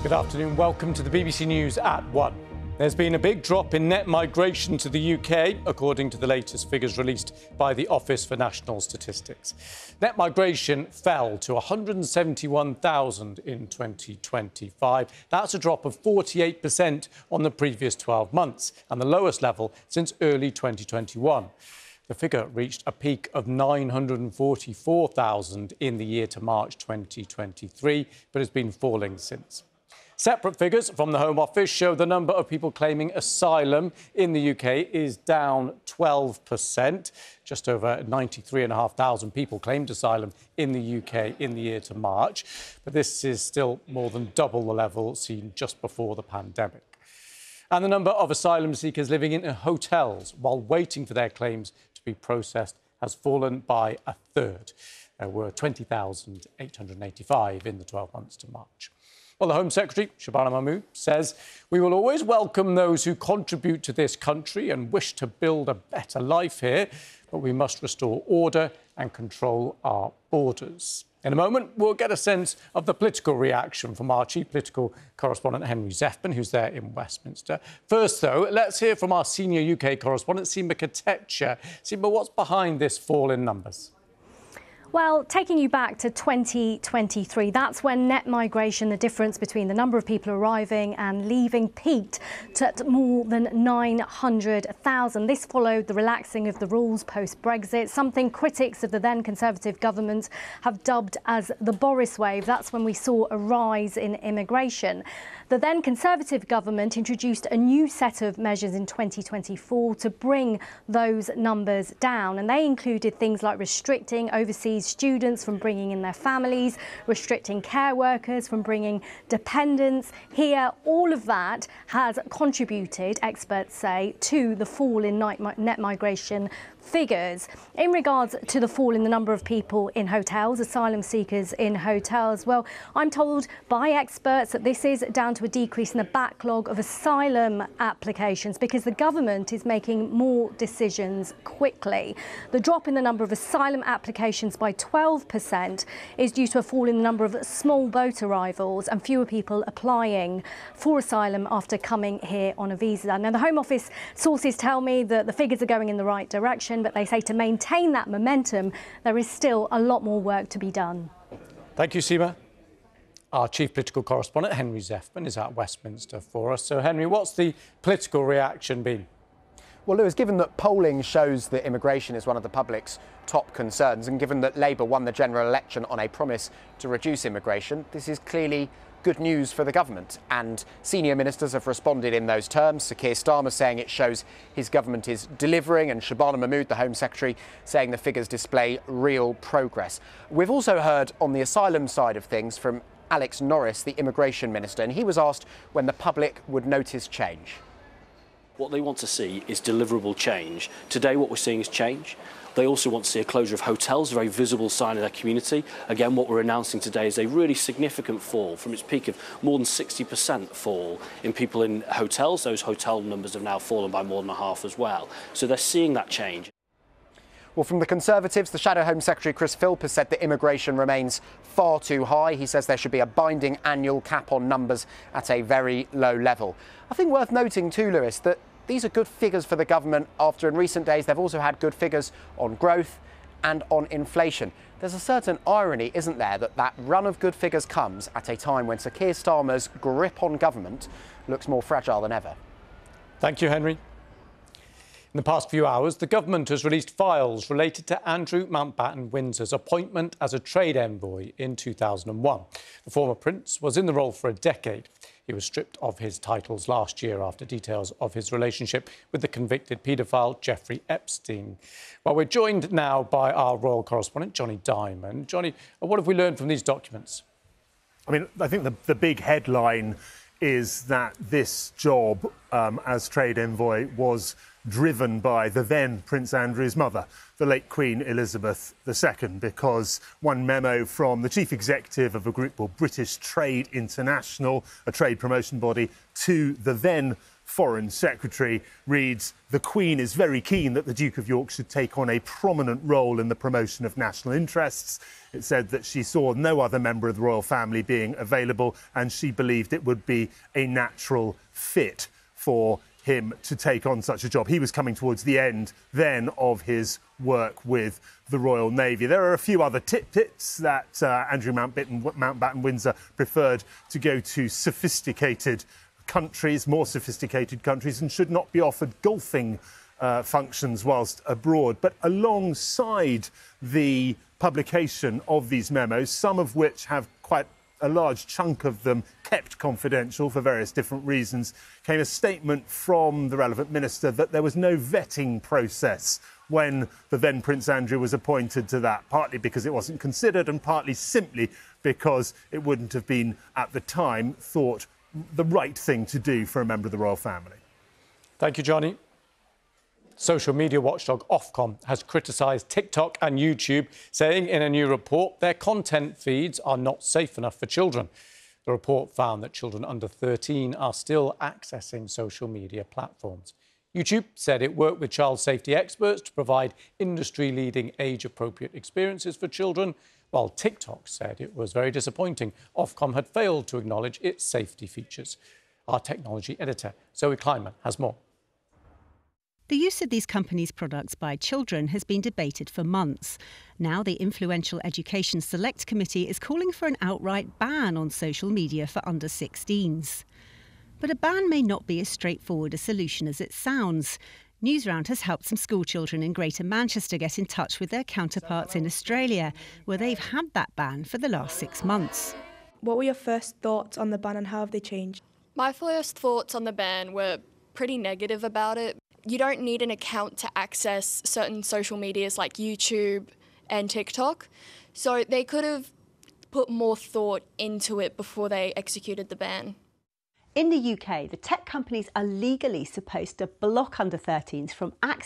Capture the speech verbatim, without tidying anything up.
Good afternoon. Welcome to the B B C News at one. There's been a big drop in net migration to the U K, according to the latest figures released by the Office for National Statistics. Net migration fell to one hundred seventy-one thousand in twenty twenty-five. That's a drop of forty-eight percent on the previous twelve months and the lowest level since early twenty twenty-one. The figure reached a peak of nine hundred forty-four thousand in the year to March twenty twenty-three, but has been falling since. Separate figures from the Home Office show the number of people claiming asylum in the U K is down twelve percent. Just over ninety-three thousand five hundred people claimed asylum in the U K in the year to March. But this is still more than double the level seen just before the pandemic. And the number of asylum seekers living in hotels while waiting for their claims to be processed has fallen by a third. There were twenty thousand eight hundred eighty-five in the twelve months to March. Well, the Home Secretary, Shabana Mahmood, says we will always welcome those who contribute to this country and wish to build a better life here, but we must restore order and control our borders. In a moment, we'll get a sense of the political reaction from our chief political correspondent, Henry Zeffman, who's there in Westminster. First, though, let's hear from our senior U K correspondent, Seema Kotecha. Seema, what's behind this fall in numbers? Well, taking you back to twenty twenty-three, that's when net migration, the difference between the number of people arriving and leaving, peaked to more than nine hundred thousand. This followed the relaxing of the rules post-Brexit, something critics of the then Conservative government have dubbed as the Boris wave. That's when we saw a rise in immigration. The then Conservative government introduced a new set of measures in twenty twenty-four to bring those numbers down, and they included things like restricting overseas students from bringing in their families, restricting care workers from bringing dependents here. All of that has contributed, experts say, to the fall in net migration figures. In regards to the fall in the number of people in hotels, asylum seekers in hotels, well, I'm told by experts that this is down to a decrease in the backlog of asylum applications because the government is making more decisions quickly. The drop in the number of asylum applications by twelve percent is due to a fall in the number of small boat arrivals and fewer people applying for asylum after coming here on a visa. Now, the Home Office sources tell me that the figures are going in the right direction, but they say to maintain that momentum, there is still a lot more work to be done. Thank you, Seema. Our chief political correspondent, Henry Zeffman, is at Westminster for us. So, Henry, what's the political reaction been? Well, Lewis, given that polling shows that immigration is one of the public's top concerns, and given that Labour won the general election on a promise to reduce immigration, this is clearly good news for the government. And senior ministers have responded in those terms. Sir Keir Starmer saying it shows his government is delivering, and Shabana Mahmood, the Home Secretary, saying the figures display real progress. We've also heard on the asylum side of things from Alex Norris, the Immigration Minister, and he was asked when the public would notice change. What they want to see is deliverable change. Today, what we're seeing is change. They also want to see a closure of hotels, a very visible sign of their community. Again, what we're announcing today is a really significant fall from its peak of more than sixty percent fall in people in hotels. Those hotel numbers have now fallen by more than a half as well. So they're seeing that change. Well, from the Conservatives, the Shadow Home Secretary Chris Philp has said that immigration remains far too high. He says there should be a binding annual cap on numbers at a very low level. I think worth noting too, Lewis, that these are good figures for the government after in recent days they've also had good figures on growth and on inflation. There's a certain irony, isn't there, that that run of good figures comes at a time when Sir Keir Starmer's grip on government looks more fragile than ever. Thank you, Henry. In the past few hours, the government has released files related to Andrew Mountbatten Windsor's appointment as a trade envoy in two thousand one. The former prince was in the role for a decade. He was stripped of his titles last year after details of his relationship with the convicted paedophile Jeffrey Epstein. Well, we're joined now by our royal correspondent, Johnny Diamond. Johnny, what have we learned from these documents? I mean, I think the, the big headline is that this job um, as trade envoy was driven by the then Prince Andrew's mother, the late Queen Elizabeth the Second, because one memo from the chief executive of a group called British Trade International, a trade promotion body, to the then Foreign Secretary reads, "The Queen is very keen that the Duke of York should take on a prominent role in the promotion of national interests." It said that she saw no other member of the royal family being available and she believed it would be a natural fit for him to take on such a job. He was coming towards the end then of his work with the Royal Navy. There are a few other tit-bits that uh, Andrew Mountbatten, Mountbatten Windsor preferred to go to sophisticated countries, more sophisticated countries, and should not be offered golfing uh, functions whilst abroad. But alongside the publication of these memos, some of which have quite a large chunk of them kept confidential for various different reasons, came a statement from the relevant minister that there was no vetting process when the then Prince Andrew was appointed to that, partly because it wasn't considered and partly simply because it wouldn't have been, at the time, thought the right thing to do for a member of the royal family. Thank you, Johnny. Social media watchdog Ofcom has criticised TikTok and YouTube, saying in a new report their content feeds are not safe enough for children. The report found that children under thirteen are still accessing social media platforms. YouTube said it worked with child safety experts to provide industry-leading age-appropriate experiences for children, while TikTok said it was very disappointing Ofcom had failed to acknowledge its safety features. Our technology editor, Zoe Kleinman, has more. The use of these companies' products by children has been debated for months. Now the influential Education Select Committee is calling for an outright ban on social media for under sixteens. But a ban may not be as straightforward a solution as it sounds. Newsround has helped some schoolchildren in Greater Manchester get in touch with their counterparts in Australia, where they've had that ban for the last six months. What were your first thoughts on the ban and how have they changed? My first thoughts on the ban were pretty negative about it. You don't need an account to access certain social medias like YouTube and TikTok, so they could have put more thought into it before they executed the ban. In the U K, the tech companies are legally supposed to block under thirteens from accessing